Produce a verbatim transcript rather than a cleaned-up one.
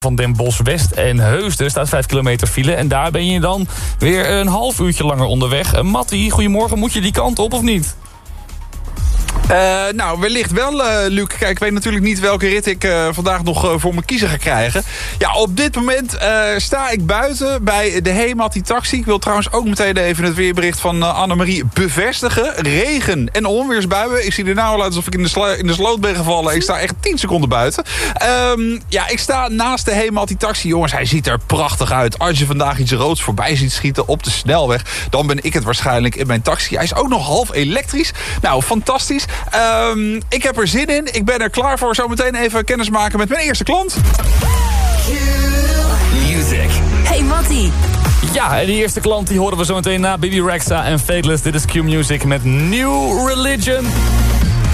Van Den Bosch West en Heusden staat vijf kilometer file. En daar ben je dan weer een half uurtje langer onderweg. Uh, Mattie, goedemorgen. Moet je die kant op of niet? Uh, nou, wellicht wel, uh, Luc. Kijk, ik weet natuurlijk niet welke rit ik uh, vandaag nog uh, voor mijn kiezer ga krijgen. Ja, op dit moment uh, sta ik buiten bij de Hemati Taxi. Ik wil trouwens ook meteen even het weerbericht van uh, Annemarie bevestigen. Regen en onweersbuien. Ik zie er nou al uit alsof ik in de, slo- in de sloot ben gevallen. Ik sta echt tien seconden buiten. Um, ja, ik sta naast de Hemati Taxi. Jongens, hij ziet er prachtig uit. Als je vandaag iets roods voorbij ziet schieten op de snelweg, dan ben ik het waarschijnlijk in mijn taxi. Hij is ook nog half elektrisch. Nou, fantastisch. Um, ik heb er zin in. Ik ben er klaar voor. Zometeen even kennis maken met mijn eerste klant. Music. Hey Mattie. Ja, en die eerste klant die horen we zo meteen na Bibi Rexha en Fateless. Dit is Q Music met New Religion.